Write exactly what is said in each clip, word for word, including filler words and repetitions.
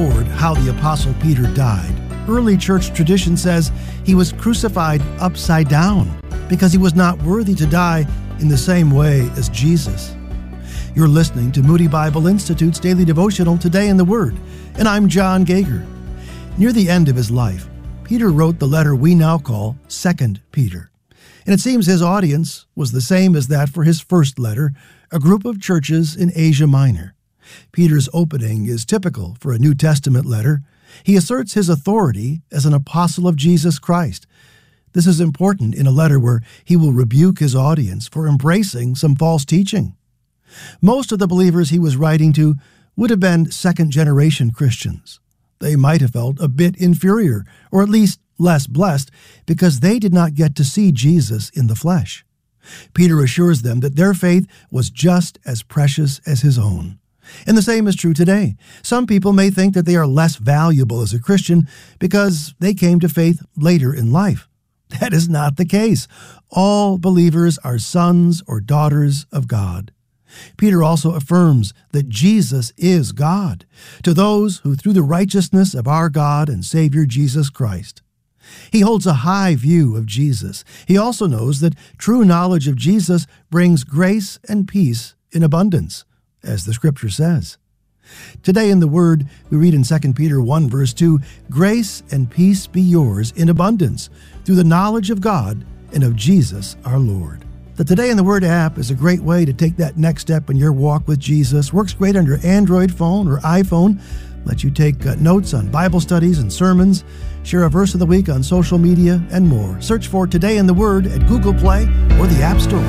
How the Apostle Peter died. Early church tradition says he was crucified upside down because he was not worthy to die in the same way as Jesus. You're listening to Moody Bible Institute's daily devotional Today in the Word, and I'm John Gager. Near the end of his life, Peter wrote the letter we now call Second Peter. And it seems his audience was the same as that for his first letter, a group of churches in Asia Minor. Peter's opening is typical for a New Testament letter. He asserts his authority as an apostle of Jesus Christ. This is important in a letter where he will rebuke his audience for embracing some false teaching. Most of the believers he was writing to would have been second-generation Christians. They might have felt a bit inferior, or at least less blessed, because they did not get to see Jesus in the flesh. Peter assures them that their faith was just as precious as his own. And the same is true today. Some people may think that they are less valuable as a Christian because they came to faith later in life. That is not the case. All believers are sons or daughters of God. Peter also affirms that Jesus is God to those who, through the righteousness of our God and Savior Jesus Christ. He holds a high view of Jesus. He also knows that true knowledge of Jesus brings grace and peace in abundance, as the Scripture says. Today in the Word, we read in Second Peter one, verse two, "Grace and peace be yours in abundance through the knowledge of God and of Jesus our Lord." The Today in the Word app is a great way to take that next step in your walk with Jesus. Works great on your Android phone or iPhone. Lets you take uh, notes on Bible studies and sermons, share a verse of the week on social media, and more. Search for Today in the Word at Google Play or the App Store.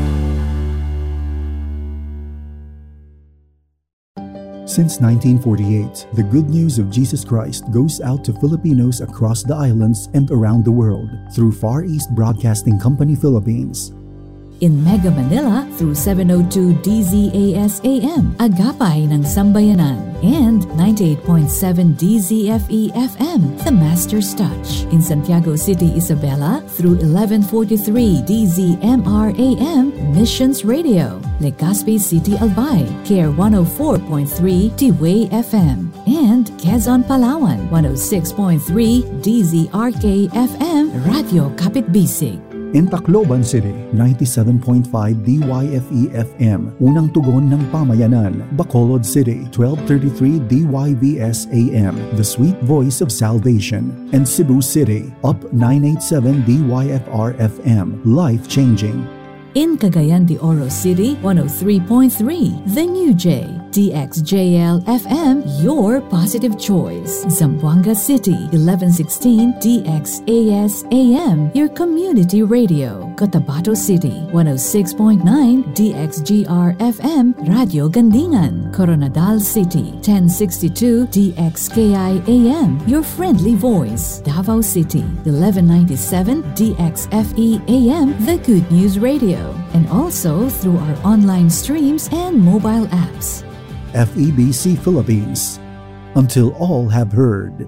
Since nineteen forty-eight, the good news of Jesus Christ goes out to Filipinos across the islands and around the world through Far East Broadcasting Company Philippines. In Mega Manila through seven oh two D Z A S A M, Agapay ng Sambayanan, and ninety-eight point seven D Z F E F M, The Master's Touch. In Santiago City, Isabela through eleven forty-three D Z M R A M, Missions Radio. Legazpi City, Albay, Care one oh four point three T-Way F M, and Quezon, Palawan, one oh six point three D Z R K F M, Radio Kapitbisig. In Tacloban City, ninety-seven point five D Y F E F M, Unang Tugon ng Pamayanan. Bacolod City, twelve thirty-three D Y V S A M, The Sweet Voice of Salvation. And Cebu City, Up nine eighty-seven D Y F R F M, Life Changing. In Cagayan de Oro City, one oh three point three, The New J, D X J L F M, Your Positive Choice. Zamboanga City, eleven sixteen D X A S A M, Your Community Radio. Cotabato City, one oh six point nine D X G R F M, Radio Gandingan. Coronadal City, ten sixty-two D X K I A M, Your Friendly Voice. Davao City, eleven ninety-seven D X F E A M, The Good News Radio. And also through our online streams and mobile apps. F E B C Philippines, until all have heard.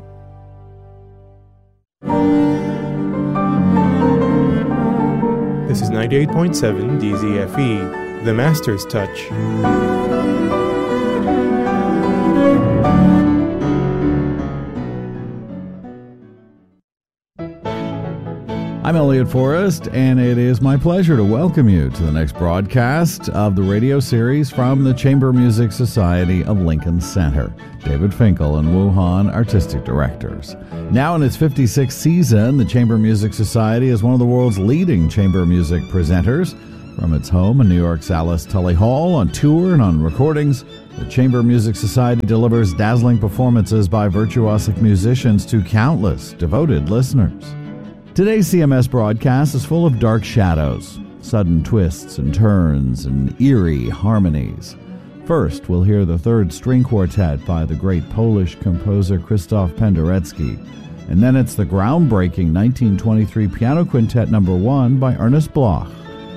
This is ninety-eight point seven D Z F E, The Master's Touch. I'm Elliot Forrest, and it is my pleasure to welcome you to the next broadcast of the radio series from the Chamber Music Society of Lincoln Center. David Finkel and Wu Han, artistic directors. Now in its fifty-sixth season, the Chamber Music Society is one of the world's leading chamber music presenters. From its home in New York's Alice Tully Hall, on tour and on recordings, the Chamber Music Society delivers dazzling performances by virtuosic musicians to countless devoted listeners. Today's C M S broadcast is full of dark shadows, sudden twists and turns, and eerie harmonies. First, we'll hear the third string quartet by the great Polish composer Krzysztof Penderecki, and then it's the groundbreaking nineteen twenty-three Piano Quintet Number One by Ernest Bloch.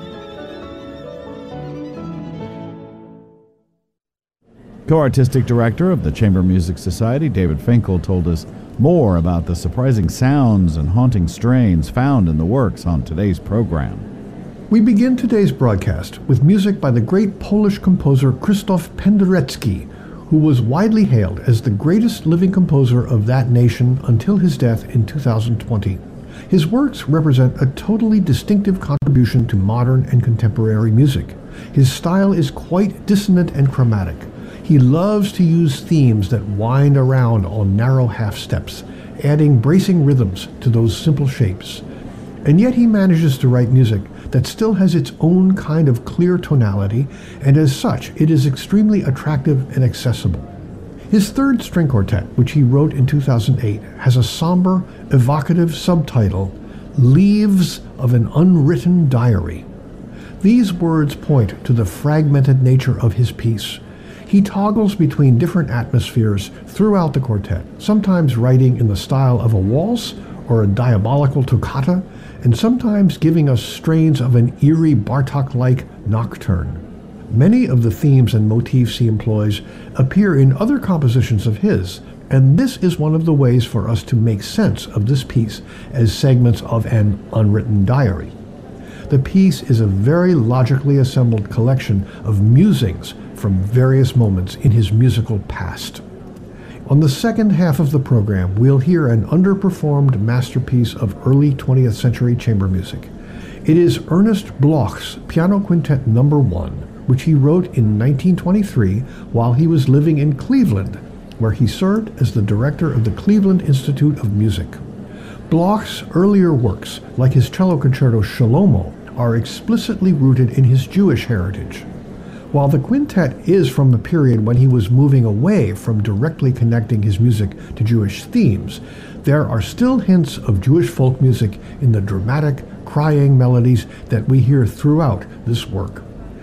Co-artistic director of the Chamber Music Society, David Finkel, told us more about the surprising sounds and haunting strains found in the works on today's program. We begin today's broadcast with music by the great Polish composer Krzysztof Penderecki, who was widely hailed as the greatest living composer of that nation until his death in two thousand twenty. His works represent a totally distinctive contribution to modern and contemporary music. His style is quite dissonant and chromatic. He loves to use themes that wind around on narrow half steps, adding bracing rhythms to those simple shapes. And yet he manages to write music that still has its own kind of clear tonality, and as such, it is extremely attractive and accessible. His third string quartet, which he wrote in two thousand eight, has a somber, evocative subtitle, Leaves of an Unwritten Diary. These words point to the fragmented nature of his piece. He toggles between different atmospheres throughout the quartet, sometimes writing in the style of a waltz or a diabolical toccata, and sometimes giving us strains of an eerie Bartok-like nocturne. Many of the themes and motifs he employs appear in other compositions of his, and this is one of the ways for us to make sense of this piece as segments of an unwritten diary. The piece is a very logically assembled collection of musings from various moments in his musical past. On the second half of the program, we'll hear an underperformed masterpiece of early twentieth century chamber music. It is Ernest Bloch's Piano Quintet Number One, which he wrote in nineteen twenty-three while he was living in Cleveland, where he served as the director of the Cleveland Institute of Music. Bloch's earlier works, like his cello concerto Shlomo, are explicitly rooted in his Jewish heritage. While the quintet is from the period when he was moving away from directly connecting his music to Jewish themes, there are still hints of Jewish folk music in the dramatic, crying melodies that we hear throughout this work.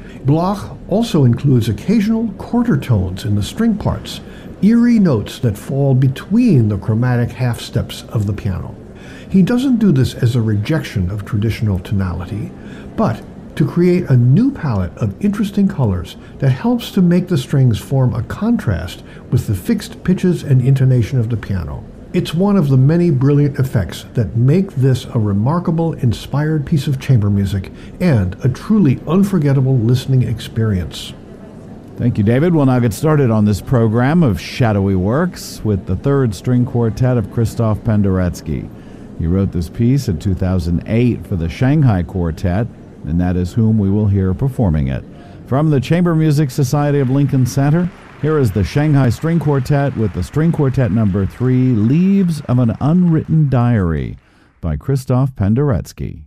Bloch also includes occasional quarter tones in the string parts, eerie notes that fall between the chromatic half steps of the piano. He doesn't do this as a rejection of traditional tonality, but to create a new palette of interesting colors that helps to make the strings form a contrast with the fixed pitches and intonation of the piano. It's one of the many brilliant effects that make this a remarkable, inspired piece of chamber music and a truly unforgettable listening experience. Thank you, David. We'll now get started on this program of Shadowy Works with the third string quartet of Krzysztof Penderecki. He wrote this piece in two thousand eight for the Shanghai Quartet, and that is whom we will hear performing it. From the Chamber Music Society of Lincoln Center, here is the Shanghai String Quartet with the String Quartet Number Three, Leaves of an Unwritten Diary by Krzysztof Penderecki.